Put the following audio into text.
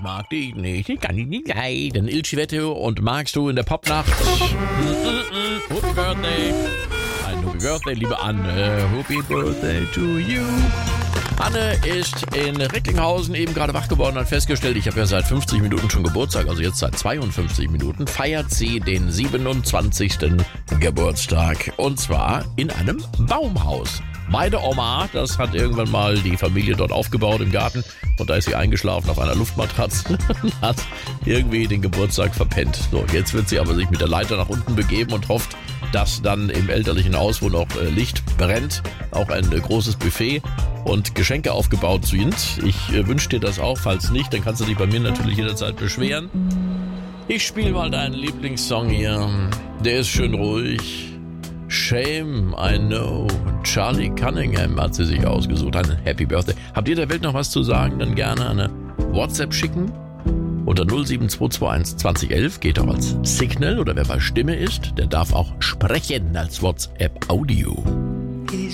ich mag dich nicht, ich kann dich nicht leiden. Il Civetto und magst du in der Popnacht? Happy Birthday. Ein Happy Birthday, liebe Anne. Happy Birthday to you. Anne ist in Recklinghausen eben gerade wach geworden und hat festgestellt, ich habe ja seit 50 Minuten schon Geburtstag, also jetzt seit 52 Minuten, feiert sie den 27. Geburtstag. Und zwar in einem Baumhaus. Bei der Oma, das hat irgendwann mal die Familie dort aufgebaut im Garten und da ist sie eingeschlafen auf einer Luftmatratze und hat irgendwie den Geburtstag verpennt. So, jetzt wird sie aber sich mit der Leiter nach unten begeben und hofft, dass dann im elterlichen Haus, wo noch Licht brennt, auch ein großes Buffet und Geschenke aufgebaut sind. Ich wünsche dir das auch, falls nicht, dann kannst du dich bei mir natürlich jederzeit beschweren. Ich spiele mal deinen Lieblingssong hier, der ist schön ruhig. Shame, I know. Charlie Cunningham hat sie sich ausgesucht. Ein Happy Birthday. Habt ihr der Welt noch was zu sagen? Dann gerne eine WhatsApp schicken. Unter 07221 2011 geht auch als Signal oder wer bei Stimme ist, der darf auch sprechen als WhatsApp Audio.